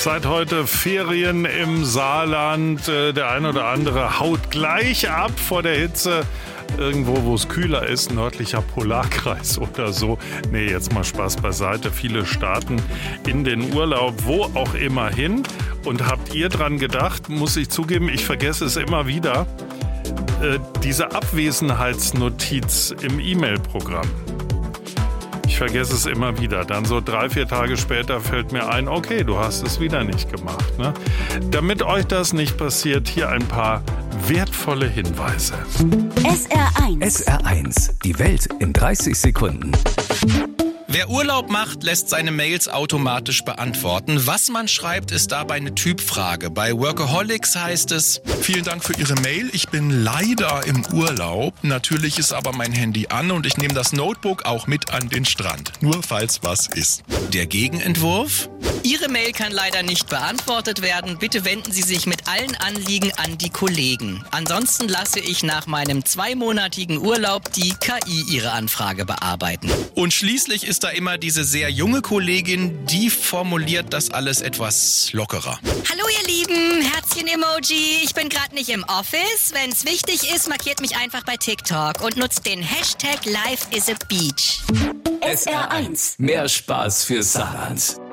Seit heute Ferien im Saarland. Der ein oder andere haut gleich ab vor der Hitze. Irgendwo, wo es kühler ist, nördlicher Polarkreis oder so. Nee, jetzt mal Spaß beiseite. Viele starten in den Urlaub, wo auch immer hin. Und habt ihr dran gedacht, muss ich zugeben, ich vergesse es immer wieder, diese Abwesenheitsnotiz im E-Mail-Programm. Ich vergesse es immer wieder. Dann so 3-4 Tage später fällt mir ein, okay, du hast es wieder nicht gemacht. Ne? Damit euch das nicht passiert, hier ein paar wertvolle Hinweise. SR1. SR1, die Welt in 30 Sekunden. Wer Urlaub macht, lässt seine Mails automatisch beantworten. Was man schreibt, ist dabei eine Typfrage. Bei Workaholics heißt es: Vielen Dank für Ihre Mail. Ich bin leider im Urlaub. Natürlich ist aber mein Handy an und ich nehme das Notebook auch mit an den Strand. Nur falls was ist. Der Gegenentwurf: Ihre Mail kann leider nicht beantwortet werden. Bitte wenden Sie sich mit allen Anliegen an die Kollegen. Ansonsten lasse ich nach meinem 2-monatigen Urlaub die KI Ihre Anfrage bearbeiten. Und schließlich ist da immer diese sehr junge Kollegin, die formuliert das alles etwas lockerer. Hallo ihr Lieben, Herzchen-Emoji. Ich bin gerade nicht im Office. Wenn es wichtig ist, markiert mich einfach bei TikTok und nutzt den Hashtag LifeIsABeach. SR1, mehr Spaß für Saarland.